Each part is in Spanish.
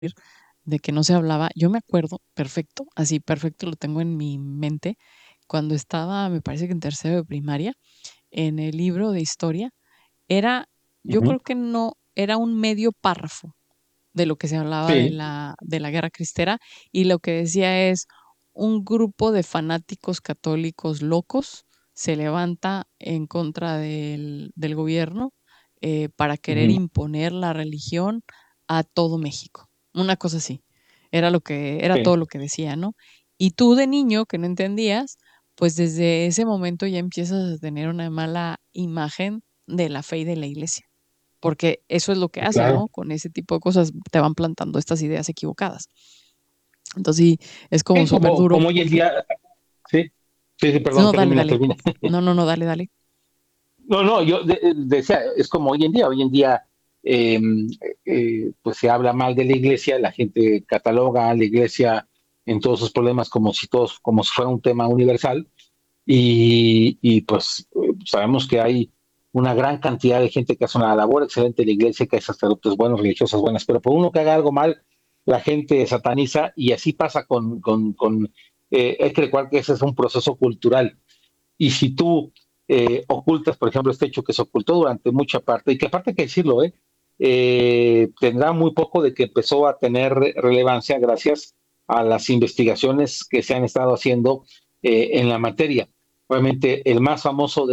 de que no se hablaba. Yo me acuerdo perfecto, así perfecto lo tengo en mi mente, cuando estaba, me parece que en tercero de primaria, en el libro de historia, era, yo Ujú. creo que no, era un medio párrafo de lo que se hablaba Sí. de la guerra cristera, y lo que decía es: un grupo de fanáticos católicos locos se levanta en contra del gobierno, para querer Ujú. imponer la religión a todo México. Una cosa así. Era Sí. todo lo que decía, ¿no? Y tú de niño que no entendías, pues desde ese momento ya empiezas a tener una mala imagen de la fe y de la iglesia, porque eso es lo que hace, Claro. ¿no? Con ese tipo de cosas te van plantando estas ideas equivocadas. Entonces sí, es como Sí, súper duro. como hoy en día, sí, sí, sí, perdón, No, dale, termina, dale. termina. No, no, no, dale, dale. No, no, yo decía, es como hoy en día, eh, pues se habla mal de la iglesia, la gente cataloga a la iglesia en todos sus problemas como si fuera un tema universal, y pues sabemos que hay una gran cantidad de gente que hace una labor excelente en la iglesia, que hay sacerdotes buenos, religiosas buenas, pero por uno que haga algo mal, la gente sataniza, y así pasa hay que recordar que ese es un proceso cultural. Y si tú ocultas, por ejemplo, este hecho que se ocultó durante mucha parte, y que aparte hay que decirlo, tendrá muy poco de que empezó a tener relevancia gracias a las investigaciones que se han estado haciendo en la materia. Obviamente, el más famoso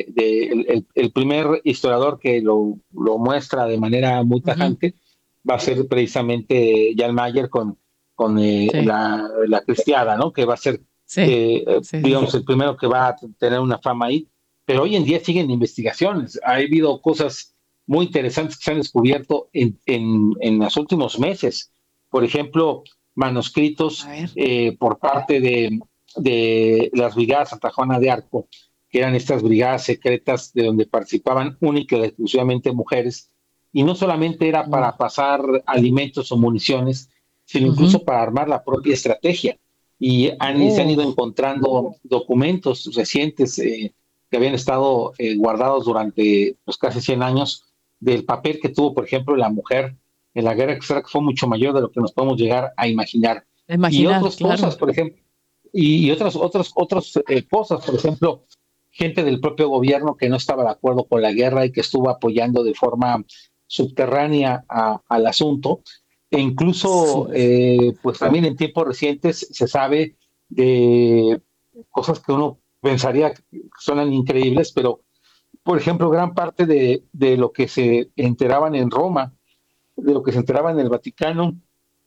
el primer historiador que lo muestra de manera muy Ujú. tajante va a ser precisamente Jan Mayer con Sí, la cristiada, ¿no? Que va a ser sí, sí, sí, sí. digamos, el primero que va a tener una fama ahí, pero hoy en día siguen investigaciones. Ha habido cosas muy interesantes que se han descubierto en los últimos meses. Por ejemplo, A manuscritos ver. por parte de las brigadas Santa Juana de Arco, que eran estas brigadas secretas de donde participaban única y exclusivamente mujeres, y no solamente era Uh, para pasar alimentos o municiones, sino ujú. incluso para armar la propia estrategia, se han ido Oh, encontrando documentos recientes que habían estado guardados durante pues, casi 100 años del papel que tuvo, por ejemplo, la mujer en la guerra exterior, que fue mucho mayor de lo que nos podemos llegar a imaginar. Y imaginar, otras claro. cosas, por ejemplo, y otras cosas, por ejemplo, gente del propio gobierno que no estaba de acuerdo con la guerra y que estuvo apoyando de forma subterránea al asunto, e incluso, Uf. pues también en tiempos recientes se sabe de cosas que uno pensaría que suenan increíbles, pero, por ejemplo, gran parte de lo que se enteraban en Roma, de lo que se enteraba en el Vaticano,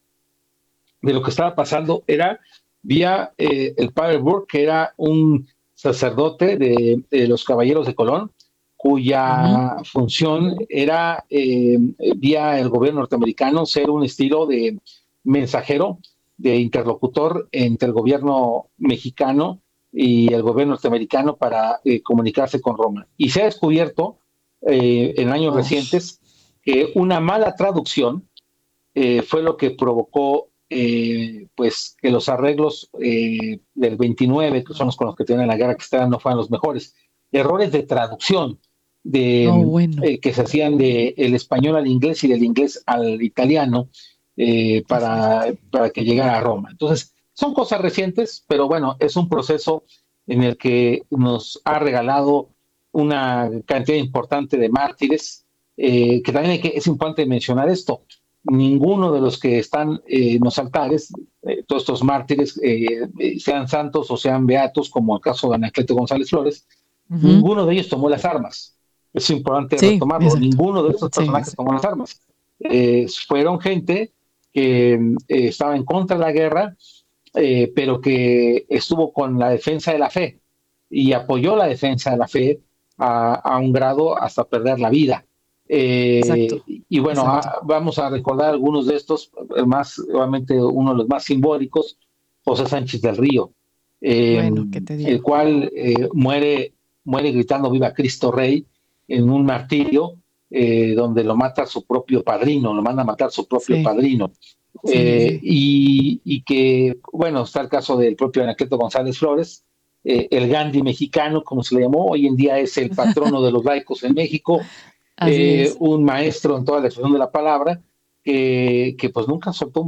de lo que estaba pasando, era vía el padre Burke, que era un sacerdote de los Caballeros de Colón, Ujú. cuya función era vía el gobierno norteamericano ser un estilo de mensajero, de interlocutor entre el gobierno mexicano y el gobierno norteamericano para comunicarse con Roma. Y se ha descubierto en años Oh, recientes que una mala traducción fue lo que provocó pues que los arreglos del 29, que son los con los que tienen la guerra que estaban, no fueran los mejores. Errores de traducción no, bueno. que se hacían del español al inglés y del inglés al italiano Qué fuerte. para que llegara a Roma. Entonces, son cosas recientes, pero bueno, es un proceso en el que nos ha regalado una cantidad importante de mártires, que también es importante mencionar esto, ninguno de los que están en los altares, todos estos mártires, sean santos o sean beatos, como el caso de Anacleto González Flores, Ujú. ninguno de ellos tomó las armas. Es importante Sí, retomarlo. exacto. Ninguno de estos Sí, sí, personajes sí. tomó las armas. Fueron gente que estaba en contra de la guerra, pero que estuvo con la defensa de la fe y apoyó la defensa de la fe a un grado hasta perder la vida. Exacto, Y bueno, exacto. vamos a recordar algunos de estos, más, obviamente uno de los más simbólicos, José Sánchez del Río, eh, Bueno, ¿qué te el digo? cual muere gritando Viva Cristo Rey en un martirio donde lo mata su propio padrino, lo manda a matar su propio Sí, padrino. sí, sí, sí. Y que, bueno, está el caso del propio Anacleto González Flores, el Gandhi mexicano, como se le llamó, hoy en día es el patrono de los laicos en México, Así es. un maestro en toda la expresión de la palabra, que pues nunca soltó